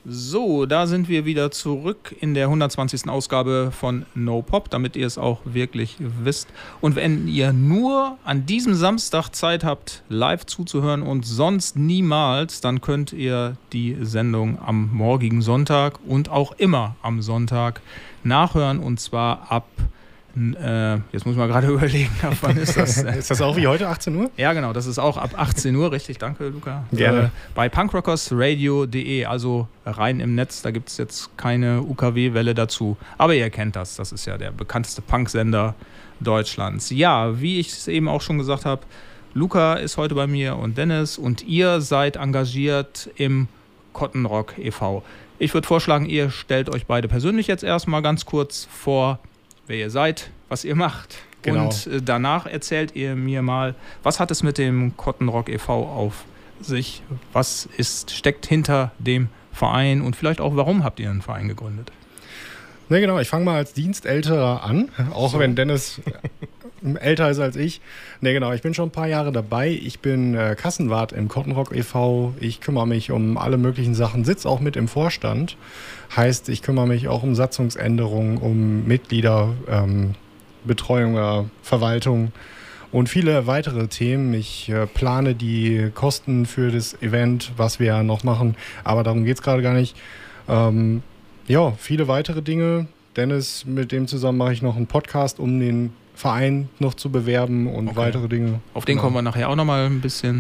So, da sind wir wieder zurück in der 120. Ausgabe von No Pop, damit ihr es auch wirklich wisst. Und wenn ihr nur an diesem Samstag Zeit habt, live zuzuhören und sonst niemals, dann könnt ihr die Sendung am morgigen Sonntag und auch immer am Sonntag nachhören. Und zwar ab, jetzt muss ich mal gerade überlegen, ab wann ist das? Ist das auch wie heute, 18 Uhr? Ja, genau, das ist auch ab 18 Uhr, richtig, danke Luca. Gerne. Bei punkrockersradio.de, also rein im Netz, da gibt es jetzt keine UKW-Welle dazu. Aber ihr kennt das ist ja der bekannteste Punksender Deutschlands. Ja, wie ich es eben auch schon gesagt habe, Luca ist heute bei mir und Dennis und ihr seid engagiert im Cotton Rock e.V. Ich würde vorschlagen, ihr stellt euch beide persönlich jetzt erstmal ganz kurz vor, wer ihr seid, was ihr macht. Genau. Und danach erzählt ihr mir mal, was hat es mit dem Cotton Rock e.V. auf sich? Was steckt hinter dem Verein und vielleicht auch, warum habt ihr einen Verein gegründet? Ne, genau, ich fange mal als Dienstälterer an, auch so. Wenn Dennis älter ist als ich. Ne, genau, ich bin schon ein paar Jahre dabei. Ich bin Kassenwart im Cotton Rock e.V. Ich kümmere mich um alle möglichen Sachen, sitze auch mit im Vorstand. Heißt, ich kümmere mich auch um Satzungsänderungen, um Mitglieder, Betreuung, Verwaltung und viele weitere Themen. Ich plane die Kosten für das Event, was wir noch machen, aber darum geht es gerade gar nicht. Ja, viele weitere Dinge. Dennis, mit dem zusammen mache ich noch einen Podcast, um den Verein noch zu bewerben und weitere Dinge. Auf den kommen wir nachher auch nochmal ein bisschen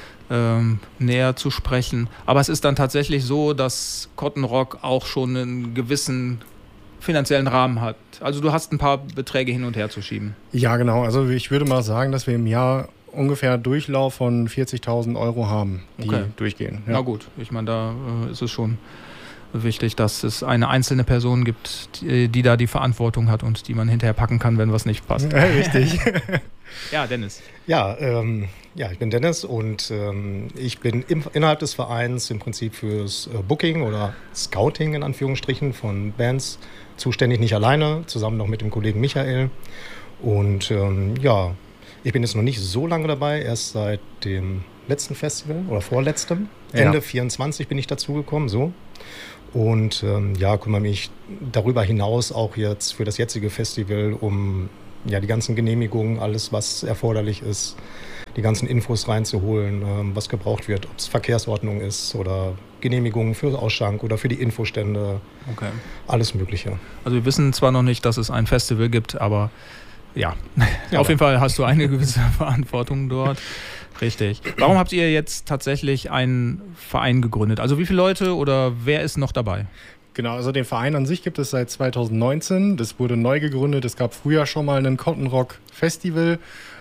näher zu sprechen. Aber es ist dann tatsächlich so, dass Cotton Rock auch schon einen gewissen finanziellen Rahmen hat. Also du hast ein paar Beträge hin und her zu schieben. Ja, genau. Also ich würde mal sagen, dass wir im Jahr ungefähr Durchlauf von 40.000 Euro haben, die durchgehen. Ja. Na gut, ich meine, da ist es schon wichtig, dass es eine einzelne Person gibt, die da die Verantwortung hat und die man hinterher packen kann, wenn was nicht passt. Richtig. Ja, Dennis. Ja, ich bin Dennis und ich bin innerhalb des Vereins im Prinzip fürs Booking oder Scouting in Anführungsstrichen von Bands zuständig, nicht alleine, zusammen noch mit dem Kollegen Michael. Und ich bin jetzt noch nicht so lange dabei, erst seit dem letzten Festival oder vorletztem. Ende 24 bin ich dazugekommen, so. Und kümmere mich darüber hinaus auch jetzt für das jetzige Festival um die ganzen Genehmigungen, alles was erforderlich ist, die ganzen Infos reinzuholen, was gebraucht wird, ob es Verkehrsordnung ist oder Genehmigungen für Ausschank oder für die Infostände, alles Mögliche. Also wir wissen zwar noch nicht, dass es ein Festival gibt, aber auf jeden Fall hast du eine gewisse Verantwortung dort. Richtig. Warum habt ihr jetzt tatsächlich einen Verein gegründet? Also wie viele Leute oder wer ist noch dabei? Genau, also den Verein an sich gibt es seit 2019. Das wurde neu gegründet. Es gab früher schon mal ein Cotton Rock Festival.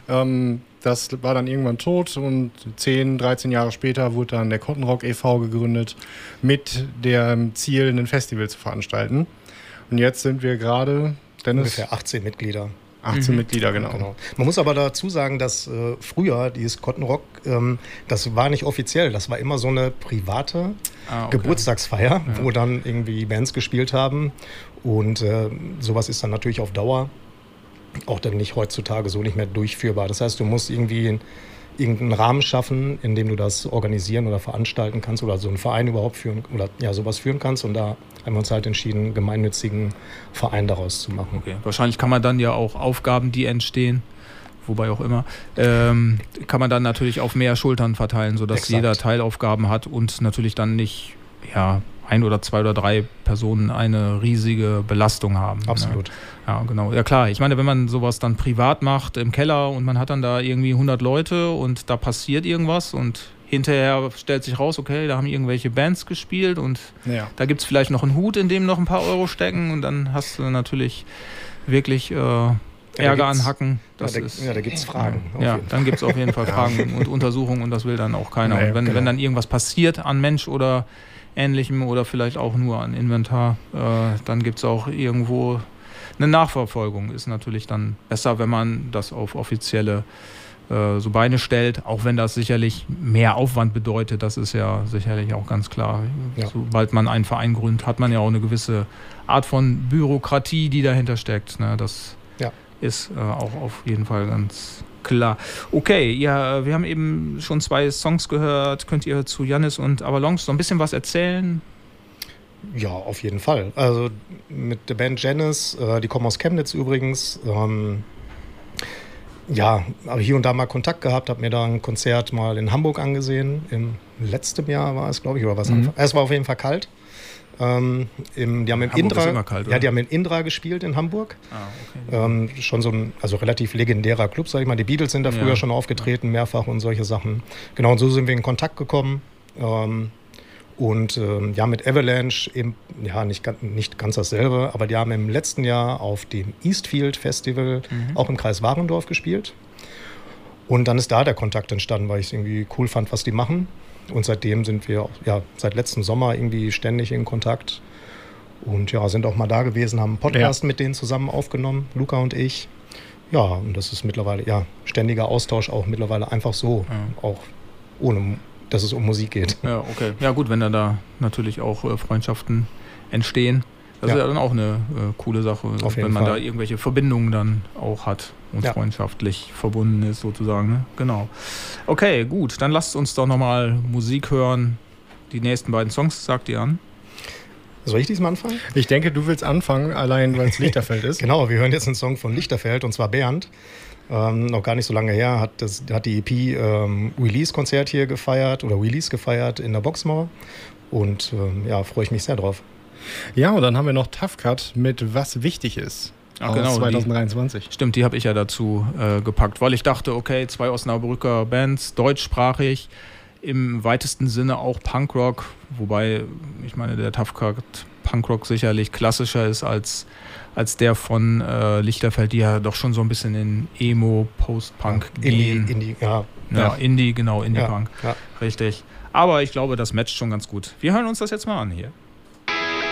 Das war dann irgendwann tot und 10, 13 Jahre später wurde dann der Cotton Rock e.V. gegründet mit dem Ziel, ein Festival zu veranstalten. Und jetzt sind wir gerade, Dennis? Ungefähr 18 Mitglieder. 18 Mitglieder, genau. Man muss aber dazu sagen, dass früher dieses Cotton Rock, das war nicht offiziell, das war immer so eine private Geburtstagsfeier, wo dann irgendwie Bands gespielt haben und sowas ist dann natürlich auf Dauer auch dann nicht heutzutage so nicht mehr durchführbar. Das heißt, du musst irgendwie irgendeinen Rahmen schaffen, in dem du das organisieren oder veranstalten kannst oder so einen Verein überhaupt führen oder sowas führen kannst. Und da haben wir uns halt entschieden, einen gemeinnützigen Verein daraus zu machen. Okay. Wahrscheinlich kann man dann ja auch Aufgaben, die entstehen, wobei auch immer, kann man dann natürlich auf mehr Schultern verteilen, sodass jeder Teilaufgaben hat und natürlich dann nicht ein oder zwei oder drei Personen eine riesige Belastung haben. Absolut. Ne? Ja, genau. Ja klar, ich meine, wenn man sowas dann privat macht im Keller und man hat dann da irgendwie 100 Leute und da passiert irgendwas und hinterher stellt sich raus, okay, da haben irgendwelche Bands gespielt und da gibt es vielleicht noch einen Hut, in dem noch ein paar Euro stecken und dann hast du natürlich wirklich Ärger anhacken. Da gibt es Fragen. Dann gibt es auf jeden Fall Fragen und Untersuchungen und das will dann auch keiner. Und wenn dann irgendwas passiert an Mensch oder Ähnlichem oder vielleicht auch nur an Inventar, dann gibt es auch irgendwo eine Nachverfolgung. Ist natürlich dann besser, wenn man das auf offizielle so Beine stellt, auch wenn das sicherlich mehr Aufwand bedeutet, das ist ja sicherlich auch ganz klar. Ja. Sobald man einen Verein gründet, hat man ja auch eine gewisse Art von Bürokratie, die dahinter steckt. Ne? Das ist auch auf jeden Fall ganz klar. Okay, ja, wir haben eben schon 2 Songs gehört. Könnt ihr zu Jannis und Avalanche so ein bisschen was erzählen? Ja, auf jeden Fall. Also mit der Band Janice, die kommen aus Chemnitz übrigens. Ja, habe hier und da mal Kontakt gehabt, habe mir da ein Konzert mal in Hamburg angesehen. Im letzten Jahr war es, glaube ich, oder was? Es war auf jeden Fall kalt. Die haben im Ist immer kalt, oder? ja, die haben in Indra gespielt in Hamburg. Okay. Schon so ein relativ legendärer Club, sag ich mal. Die Beatles sind da früher schon aufgetreten, mehrfach und solche Sachen. Genau, und so sind wir in Kontakt gekommen. Mit Avalanche eben, ja, nicht ganz dasselbe, aber die haben im letzten Jahr auf dem Eastfield Festival auch im Kreis Warendorf gespielt. Und dann ist da der Kontakt entstanden, weil ich es irgendwie cool fand, was die machen. Und seitdem sind wir seit letztem Sommer irgendwie ständig in Kontakt. Und ja, sind auch mal da gewesen, haben einen Podcast mit denen zusammen aufgenommen, Luca und ich. Ja, und das ist mittlerweile, ständiger Austausch auch mittlerweile einfach so, auch ohne, dass es um Musik geht. Ja, okay. Ja gut, wenn da natürlich auch Freundschaften entstehen. Das ist ja dann auch eine coole Sache, wenn man da irgendwelche Verbindungen dann auch hat und freundschaftlich verbunden ist sozusagen. Ne? Genau. Okay, gut, dann lasst uns doch nochmal Musik hören. Die nächsten beiden Songs, sagt ihr an? Soll ich diesmal anfangen? Ich denke, du willst anfangen, allein weil es Lichterfeld ist. Genau, wir hören jetzt einen Song von Lichterfeld, und zwar Bernd. Noch gar nicht so lange her hat die EP Release-Konzert hier gefeiert oder Release gefeiert in der Boxmauer. Und freue ich mich sehr drauf. Ja, und dann haben wir noch Tough Cut mit Was wichtig ist. Ach, genau, 2023. Stimmt, die habe ich ja dazu gepackt, weil ich dachte, okay, 2 Osnabrücker Bands, deutschsprachig, im weitesten Sinne auch Punkrock, wobei, ich meine, der Tough Cut Punkrock sicherlich klassischer ist als der von Lichterfeld, die ja doch schon so ein bisschen in Emo, Post-Punk gehen. Indie-Punk, richtig. Aber ich glaube, das matcht schon ganz gut. Wir hören uns das jetzt mal an hier.